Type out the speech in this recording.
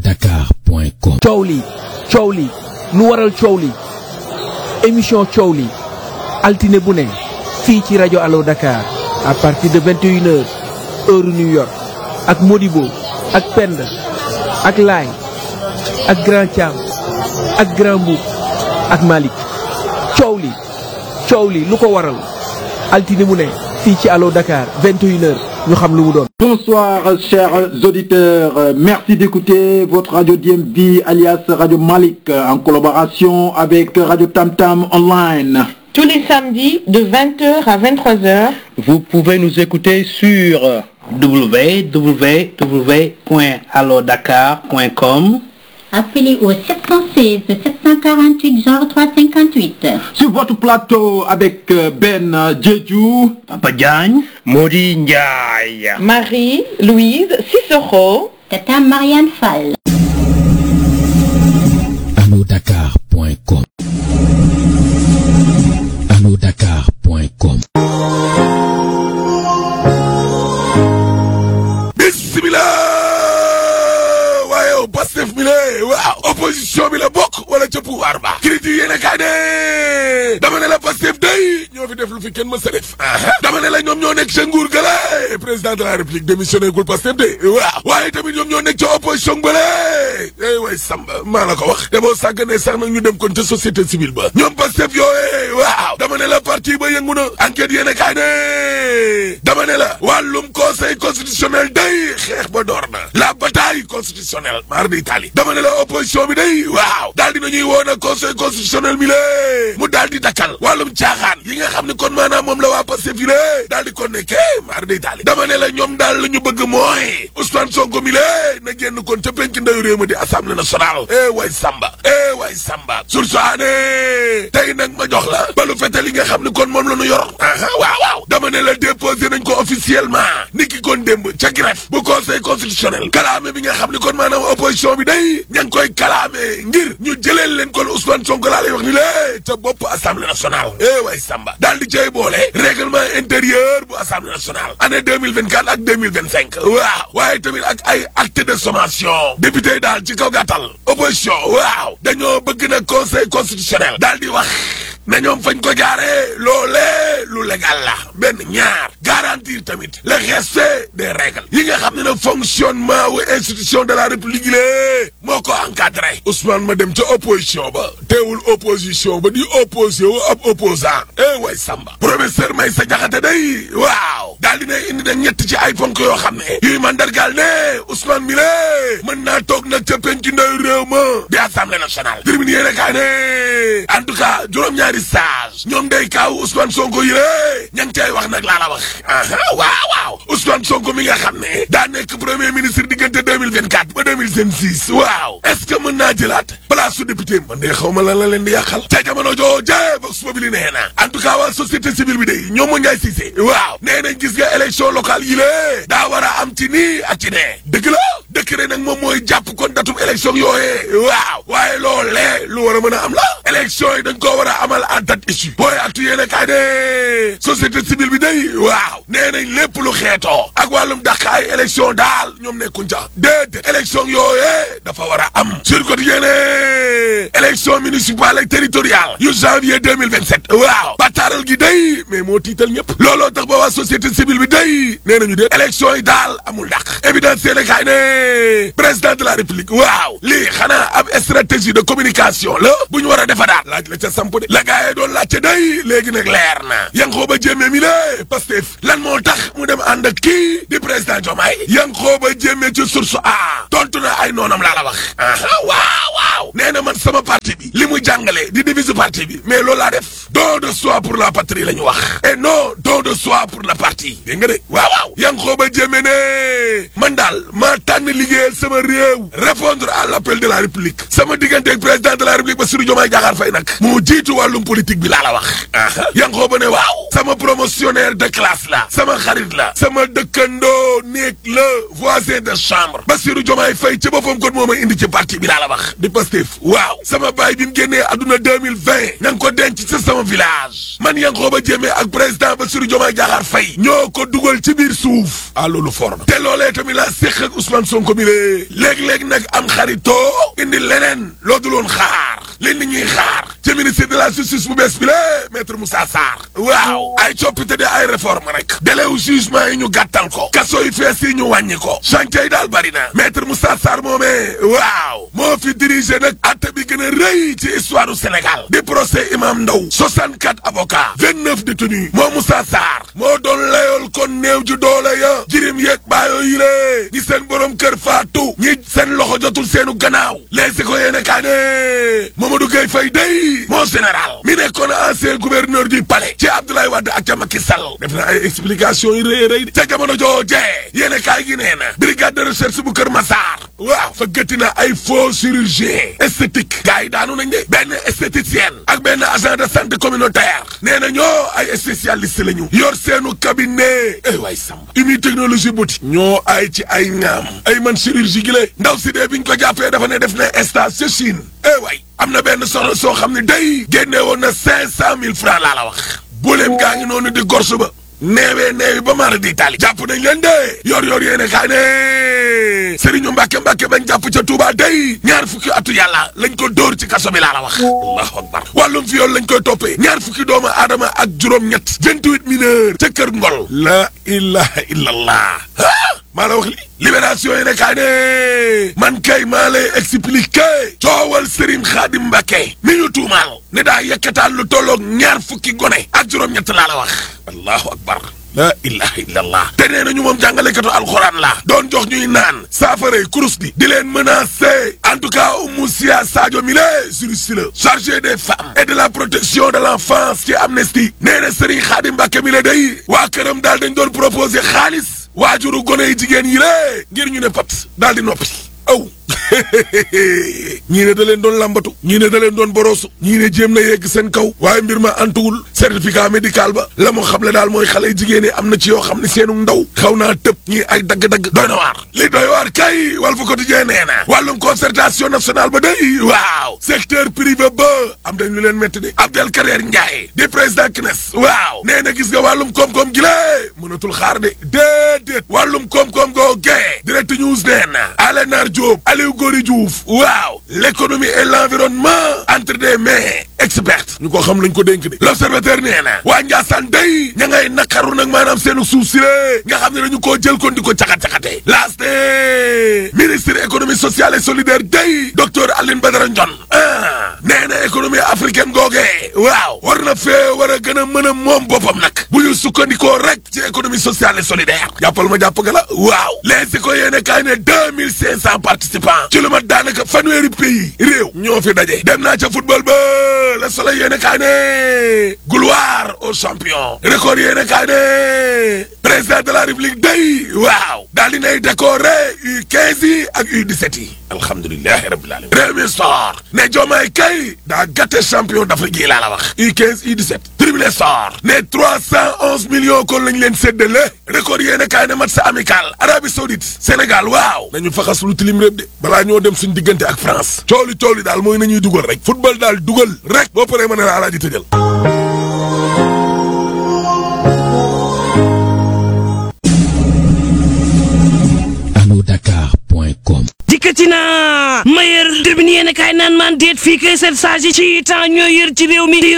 alodakar.com. coow li lu waral coow li émission coow li altine bu ne fii ci rajo Allo Dakar à partir de 21h heure New York ak Modibo ak Penda ak Laay ak Grand Thiam ak Grand Mboup ak Malick coow li lu ko waral altine bu ne fii ci Allo Dakar 21h ñu xam lu mu doon. Bonsoir chers auditeurs, merci d'écouter votre radio DMV alias Radio Malick en collaboration avec Radio Tam Tam Online. Tous les samedis de 20h à 23h. Vous pouvez nous écouter sur www.allodakar.com. Appelez au 716 748 0358. Sur votre plateau avec Ben Djedjou, Papa Diagne, Modi Ndiaye, Marie-Louise Cicero, Tata Marianne Fall. alodakar.com. alodakar.com. Pastef mi le waaw opposition bi la bokk wala ca pouvoir ba critique yéen a kaay ne dama ne la Pastef day ñoo fi def lu fi kenn mës a def dama ne la ñoom ñoo nekk ca nguur ga la président de la république démissionné gul Pastef de waaw waaye tamit ñoom ñoo nekk ca opposition ba la way Samba maa la ko wax demoo sàggane sax nag ñu dem kon ca société civile ba ñoom Pastef yooye waaw dama ne la parti ba yëngu na enquête yéen a kaay ne dama ne la wàllum conseil constitutionnel day xeex ba door na la bataille constitutionnelle d'Italie dama ne la opposition bi day waaw daal dina ñuy woon a conseil constitutionnel mi lée mu daal di dakkal wàllum caaxaan yi nga xam ne kon maanaam moom la waa Pastef yi lée daal di kon nekkee maar d'Italie dama ne la ñoom daal la ñu bëgg mooy Ousmane Sonko mi lée na génn kon ca penc ndayu réew ma di assemblée nationale way Samba sursaane tey nag ma jox la balu fetal yi nga xam ne kon moom la ñu yor waaw dama ne la déposé nañ ko officiellement niki kon démb ca greffe bu conseil constitutionnel kalaame bi nga xam ne kon maanaam opposition bi day ña ngi koy kalaame ngir ñu jëleel leen kon Ousmane Sonko laa lay wax ni lée ca bopp assemblée nationale way Samba daal di cay boole règlement intérieur bu assemblée nationale année 2024 ak 2025 waaw waaye tamit ak ay acte de sommation député yi daal ci kaw gàttal opposition waaw dañoo bëgg na conseil constitutionnel daal di wax na ñoom fañ ko jaaree loolee lu légal la benn ñaar garantir tamit le respect des règles yi nga xam ne na fonctionnement wu institution de la république lée moo ko encadré Ousmane ma dem ca opposition ba teewul opposition ba di opposé wu ab opposant way Samba professeur Maïssa Diakhaté day waaw daal dina indi na ñett ci ay ponk yoo xam ne yuy mandargaal ne Ousmane mi lée mën naa toog nag ca penc ndaw réew ma di assemblée nationale tribune yéene kaa ne en tout cas juróom-ñaari sage ñoom day kaaw Ousmane Sonko yi lée ña ngi cay wax nag laa la wax waaw Ousmane Sonko mi nga xam ne daa nekk premier ministre diggante 2024 ba 2026 waaw est-ce que mën naa jëlaat place su député man de xaw ma lan la leen di yàqal ca jamono jooje Vox Populi nee na en tout cas waa société civile bi day ñoom ma Ndiaye Cissé waaw nee nañ gis nga élection locale yi lée daa war a am ci nii ak ci nee dëgg la décret nag moom mooy jàpp kon datum élection yooyee waaw waaye loolee lu war a mën a am la élection yi dañ koo war a amal en date issue booy actu yéene kaay ne société civile bi day waaw nee nañ lépp lu xeetoo ak wàllum dàq ay élection daal ñoom nekkuñ ca déedéet élection yooyee dafa war a am sur quotidien élection municipale ak territoriale yu janvier 2027 waaw bataaral gi day mais moo tiital ñëpp looloo tax ba waa société civile bi day nee nañu déet élection yi daal amul dàq évidence yéene kaay ne président de la république waaw lii xanaa ab stratégie de communication la bu ñu war a defa daal laaj la ca samp de la gaayee doon laajte day léegi nag leer na Yankhoba Diémé mi lée Pastef lan moo tax mu dem ànd ak kii di président Diomaye Yankhoba Diémé ci source a tontu na ay noonam laa la wax waaw nee na man sama parti bi li mu jàngale di devise parti bi mais loolu laa def don de soi pour la patrie la ñu wax et non don de soi pour le parti dégg nga de waaw Yankhoba Diémé ne man daal maa tànn liggéeyal sama réew répondre à l'appel de la république sama diggante ak président de la république Bassirou Diomaye Diakhar Faye nag mu jiitu wàllum politique bi laa la wax Yankhoba ne waaw sama promotionnaire de classe la sama xarit la sama dëkkandoo néeg la voisin de chambre Bassirou Diomaye Faye ci boppam kon moo ma indi ci parti bi laa la wax di Pastef waaw sama baay bi mu génne génnee adduna 2020 ña ngi ko denc ci sama village man Yankhoba Diémé ak président Bassirou Diomaye Diakhar Faye ñoo ko dugal ci biir suuf loolu for na te loolee tamit la séq ak Ousmane Sonko mi lee léeg-léeg nag am xaritoo indi leneen loo duloon xaar li nit ñuy xaar ci ministre de la justice bu bees bi la maître Moussa Sarr waaw ay coppite de ay réforme rek délai wu jugement yi ñu gàttal ko kaso yi fees yi ñu wàññi ko chantier yi daal bari na maître Moussa Sarr moomee waaw moo fi dirigé nag atte bi gën a rëy ci histoire du Sénégal di procès Imam Ndaw 64 avocats 29 détenus moo Moussa Sarr moo doon layool kon néew ji doole ya jirim yeeg baayoo yi lée ñi seen borom kër faatu ñi seen loxo jotul seenu gannaaw les ko yéene kaa ne Mamadou Gueye Faye day moo général mi nekkoon ancien gouverneur du palais ci Abdoulaye Wade ak ca Macky Sall def na ay explication yi rëy ca jamono joojee yéene kaay gi nee na brigade de recherche bu Kër Massar waaw fa gëtti na ay faux chirurgien esthétique gars yi daanu nañ de benn esthéticienne ak benn agent de santé communautaire nee na ñoo ay spécialiste la ñu yor seenu cabinet waay sàmm umi technologie boutique ñoo ay ci ay ñaam ay man chirurgie gi la ndaw si dee biñ ko jàppee dafa ne def na stage ca Chine waay am na benn soxna soo xam ne day génne woon na 500 000 francs laa la wax booleem gaa ngi noonu di gorsu ba neewi ba mara di taali jàpp nañ leen de yor yéene kaa ne Serigne Mbacke bañ jàpp ca Touba day 20 atu yàlla lañ ko dóor ci kaso bi laa la wax allahu akbar wàllum viol lañ koy toppee 20 doomu aadama ak juróom-ñett 28 mineurs ca kër Ngol la ilaha illallah maa la wax li libération yi nekkaa ne man kay maa lay expliquer coowal Serigne Khadim Mbacké mi ñu tuumaal ne daa yekkataan lu tolloog 20 gone ak juróom-ñett laa la wax allahu akbar la ilaha illallah te nee nañu moom jàngalekatu alxuraan la doon jox ñuy naan saafaray kurus gi di leen menacer en tout cas Moussa Sadio Milé juriste la chargé des femmes et de la protection de l'enfance ci Amnesty nee na Serigne Khadim Mbacké Milé day waa këram daal dañ doon proposer xaalis waajuru gone yi jigéen yi lée ngir ñu ne pat daal di noppi aw ñii ne da leen doon lambatu ñii ne da leen doon boroosu ñii ne jéem na yegg seen kaw waaye mbir ma antuwul certificat médical ba la moo xam le daal mooy xale jigéen yi am na ci yoo xam ne seenu ndaw xaw naa tëb ñii ay dagg-dagg doy na waar li doy waar kay Walf Quotidien nee na wàllum concertation nationale ba day waaw secteur privé ba am dañ lu leen métti de Abdel Kader Ndiaye di président CNES waaw nee na gis nga wàllum koom-koom gi lée mënatul xaar de déedéet wàllum koom-koom goo gee Direct News nee na Alénar Diop Aliou Gory Diouf waaw l'économie et l'environnement entre des mains expertes ñu ko xam lañ ko dénk de l'observateur nee na waa Ndiassane day ña ngay naqaru nag maanaam seenu suuf si lée nga xam ne dañu koo jël kon di ko caxat-caxate last ministre économie sociale et solidaire day docteur Aline Badara Ndione nee na économie africaine googee waaw war na fee war a gën a mën a moom boppam nag bu ñu sukkandikoo rek ci économie sociale et solidaire jàppal ma jàpp ga la waaw les ko yéene kaay ne 2500 participants ci lu mat daanaka fanweeri pays réew ñoo fi daje dem naa ca football ba Le Soleil yéene kaay ne gloire aux champions record yéene kaay ne président de la République day waaw daal di nay décorer U15 yi ak U17 yi alhamdulilahi rabbil alamin réew mi sor ne Diomaye kay daa gàtte champion d'Afrique yi laa la wax U15 U17 tribune sor ne 311 millions kon lañ leen séddale record yéene kaay ne match amical Arabie Saoudite Sénégal waaw nañu faxas lu tilim réew de balaa ñoo dem suñ diggante ak France cooli daal mooy nañuy dugal rek football daal dugal rek boo paree mën a la alaaji tëjal Dakar.com dikkati naa ma yër tribune yéen a kaay naan maan déet fii kay set saa ci temps ñoo yër ci réew mi